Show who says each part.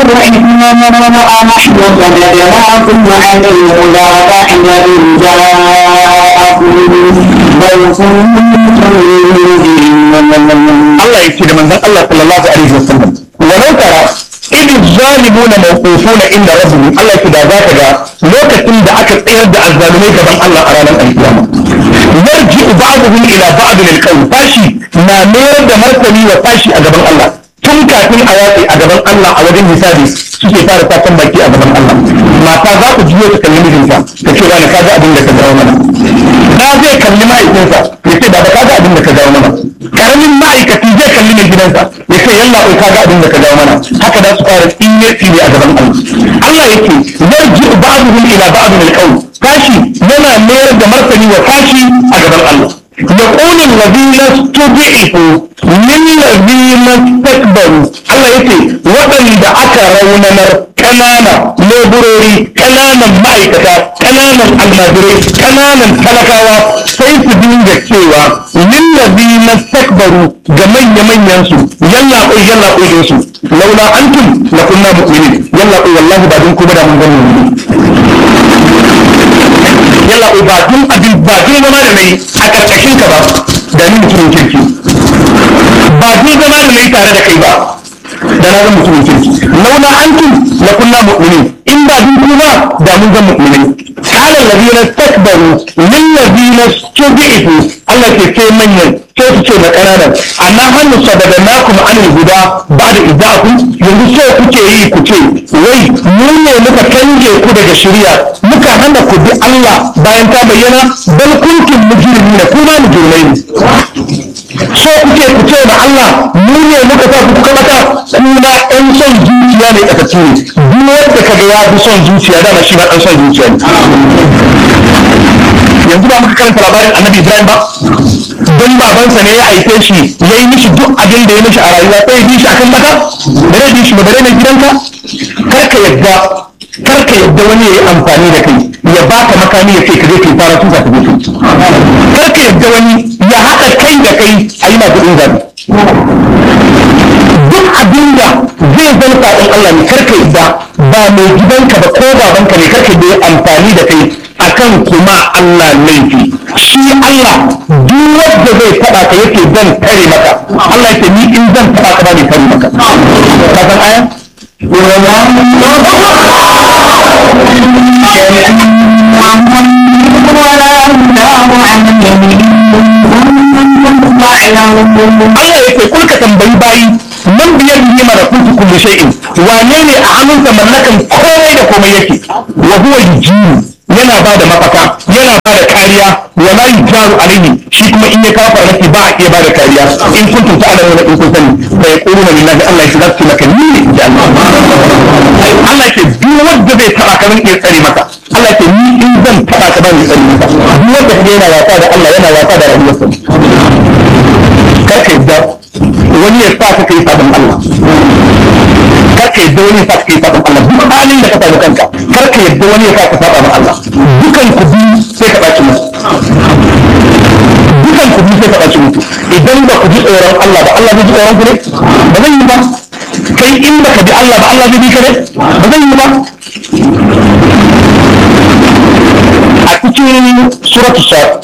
Speaker 1: Allah ya ce da manzon Allah sallallahu alaihi wasallam walau tara idh zalimuna mawqufuna inda rabbihim Allah ya ce da za ka ga lokacin da aka tsayar da azzalumai gaban Allah a ranar alkiyama yarji'u ba'dhum ila ba'd al-qawl fashi na mayar da martani wa fashi a gaban Allah tun kafin a yatsi a gaban Allah a wajen hisabi suke fara fatan baki a gaban Allah mata za ku jiyo ta kalli mijinta ta ce wani ka ga abin da ka dawo mana na zai kalli mahaifinsa ya ce da ba ka ga abin da ka dawo mana karamin ma'aikaci zai kalli mai gidansa ya ce yalla oi ka ga abin da ka dawo mana haka za su fara tsinye ne a gaban Allah Allah yake yarji ba'dhum ila ba'd al-qawl kashi yana mayar da martani wa kashi a gaban Allah يقول الذين استضعفوا للذين استكبروا الله يتي وطن دا أكا رونمر كنانا ليبروري كنانا مأيكتا كنانا المادري كنانا تلكاوا سيف دين جكيوا للذين استكبروا جمين يمين ينسو يلا قوي ينسو لولا أنتم لكنا مؤمنين يلا قوي والله بعدين كبدا من ذنبه yalla ko ba dun zama da nayi a karkashin ka ba da ni mutumin kirki ba dun zama da nayi tare da kai ba da na zama mutumin kirki launa antum la kunna mu'minin in ba dun kuma da mun zama mu'minin qala alladhina istakbaru lil ladina istud'ifu Allah ke ce manyan sai su ce na kananan amma hannu sadadnakum anil huda ba'da ida'akum yanzu sai kuke yi ku ce wai mu ne muka canje ku daga shari'a muka hana ku bi Allah bayan ta bayyana bal kuntum mujrimina kuma mujrimai ne so kuke ku ce da Allah mu ne muka sa ku kamata kuma ɗan son zuciya ne aka ce duk wanda kaga ya fi son zuciya dama shi ma ɗan son zuciya ne yanzu ba muka karanta labarin annabi Ibrahim ba don babansa ne ya aike shi ya yi mishi duk abin da ya mishi a rayuwa sai ya bi shi akan baka da zai bi shi ba bare mai gidanka karka yadda wani ya yi amfani da kai ya baka makami ya ce ka je ka fara tuka ta mutu karka yadda wani ya haɗa kai da kai a yi masu zabi duk abin da zai zalfa ɗin Allah ne karka yadda ba mai gidanka ba ko babanka ne karka yadda ya amfani da kai akan kuma Allah laifi shi Allah duk wanda zai taba ka yake zan kare maka Allah yake ni in zan taba ka ba ne kare maka ka san aya Allah yake kulka tambayi bayi man biyar ne malakutu kulli shay'in wane ne a hannunsa mallakan komai da komai yake wa huwa yujiru yana ba da mafaka yana ba da kariya wa la yujaru alaihi shi kuma in ya kafa raki ba a iya ba da kariya in kuntum ta'lamuna in kun sani fa yaquluna lillahi Allah ya zaki maka ni ne inji Allah Allah ke duk wanda zai taba ka zan iya tsare maka Allah ke ni in zan taba ka ba ni tsare maka duk wanda kaga yana wasa da Allah yana wasa da rayuwarsa kar ka yadda wani ya sa ka kai sabon Allah kar ka yadda wani ya sa ka kai sabon Allah duk halin da ka samu kanka kar ka yadda wani ya sa ka saba ma Allah dukan ku bi sai ka baci musu dukan ku bi sai ka baci musu idan ba ku ji tsoron Allah ba Allah zai ji tsoron ku ne ba zai yi ba kai in ba ka bi Allah ba Allah zai bi ka ne ba zai yi ba a cikin suratul sad